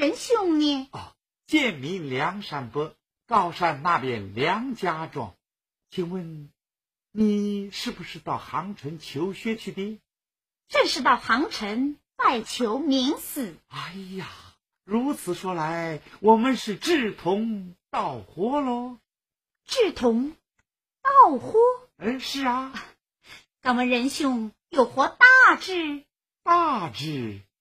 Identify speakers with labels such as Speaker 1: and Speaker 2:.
Speaker 1: 仁兄呢？
Speaker 2: 建民梁山伯，高山那边梁家庄。请问你是不是到杭城求学去的？
Speaker 1: 正是到杭城拜求名师。
Speaker 2: 哎呀，如此说来，我们是志同道合喽。
Speaker 1: 志同道合？
Speaker 2: 是啊。
Speaker 1: 敢问仁兄有何大志？
Speaker 2: 大志